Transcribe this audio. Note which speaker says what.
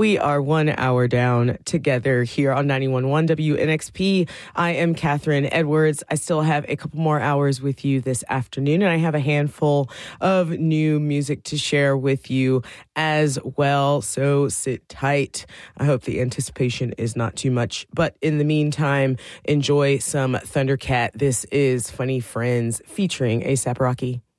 Speaker 1: We are 1 hour down together here on 91.1 WNXP. I am Catherine Edwards. I still have a couple more hours with you this afternoon, and I have a handful of new music to share with you as well. So sit tight. I hope the anticipation is not too much. But in the meantime, enjoy some Thundercat. This is Funny Friends featuring A$AP Rocky.